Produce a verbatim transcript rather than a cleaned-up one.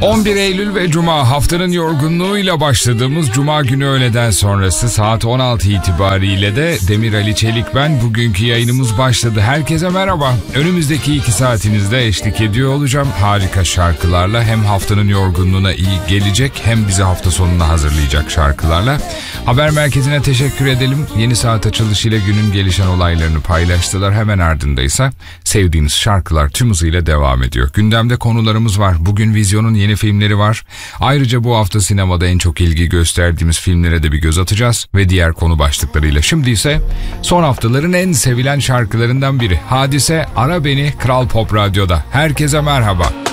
on bir Eylül ve Cuma, haftanın yorgunluğuyla başladığımız Cuma günü öğleden sonrası saat on altı itibariyle de Demir Ali Çelik ben. Bugünkü yayınımız başladı. Herkese merhaba. Önümüzdeki iki saatinizde eşlik ediyor olacağım. Harika şarkılarla, hem haftanın yorgunluğuna iyi gelecek hem bizi hafta sonuna hazırlayacak şarkılarla. Haber merkezine teşekkür edelim. Yeni saat açılışıyla günün gelişen olaylarını paylaştılar. Hemen ardındaysa sevdiğiniz şarkılar tüm hızıyla devam ediyor. Gündemde konularımız var. Bugün Vizyon'un yeni filmleri var. Ayrıca bu hafta sinemada en çok ilgi gösterdiğimiz filmlere de bir göz atacağız ve diğer konu başlıklarıyla. Şimdi ise son haftaların en sevilen şarkılarından biri. Hadise Ara Beni Kral Pop Radyo'da. Herkese merhaba.